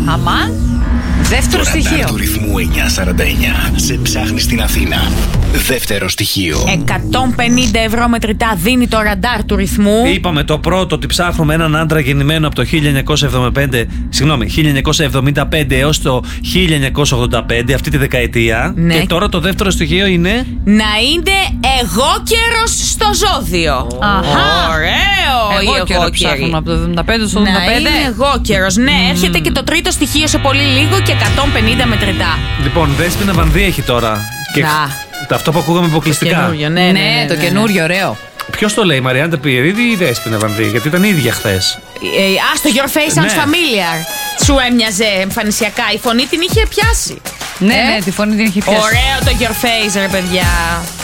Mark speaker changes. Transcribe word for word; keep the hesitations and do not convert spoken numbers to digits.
Speaker 1: Αμάν. Δεύτερο
Speaker 2: Το
Speaker 1: στοιχείο.
Speaker 2: ραντάρ του ρυθμού εννιακόσια σαράντα εννιά σε ψάχνει στην Αθήνα. Δεύτερο στοιχείο.
Speaker 3: εκατόν πενήντα ευρώ μετρητά δίνει το ραντάρ του ρυθμού.
Speaker 4: Είπαμε το πρώτο ότι ψάχνουμε έναν άντρα γεννημένο από το χίλια εννιακόσια εβδομήντα πέντε, συγγνώμη, χίλια εννιακόσια εβδομήντα πέντε έως το χίλια εννιακόσια ογδόντα πέντε, αυτή τη δεκαετία.
Speaker 3: Ναι.
Speaker 4: Και τώρα το δεύτερο στοιχείο είναι.
Speaker 3: Να είναι εγώκερος στο ζώδιο.
Speaker 1: Αχα.
Speaker 3: Ωραίο
Speaker 1: Εγώ
Speaker 3: η
Speaker 1: καιρό ψάχνουμε
Speaker 3: εγώκερη.
Speaker 1: από το εβδομήντα πέντε στο
Speaker 3: Να
Speaker 1: εβδομήντα πέντε.
Speaker 3: είναι εγώκερος. Ναι, έρχεται και το τρίτο στοιχείο σε πολύ λίγο και εκατόν πενήντα μετρητά.
Speaker 4: Λοιπόν, Δέσποινα Βανδύ έχει τώρα. Και
Speaker 3: Να.
Speaker 4: αυτό που ακούγαμε αποκλειστικά.
Speaker 3: Καινούριο, ναι, ναι,
Speaker 1: Ναι,
Speaker 3: ναι,
Speaker 1: το
Speaker 3: ναι.
Speaker 1: καινούριο, ωραίο.
Speaker 4: Ποιος το λέει, η Μαριάντα Πιερίδη ή η Δέσποινα Βανδύ? Γιατί ήταν ίδια χθες.
Speaker 3: Ε, α, στο Your Face Sounds
Speaker 4: Ναι.
Speaker 3: Familiar. Σου έμοιαζε εμφανισιακά. Η φωνή την είχε πιάσει.
Speaker 1: Ναι,
Speaker 3: Ε?
Speaker 1: ναι, τη φωνή την έχει πιάσει.
Speaker 3: Ωραίο το Your Face, ρε παιδιά.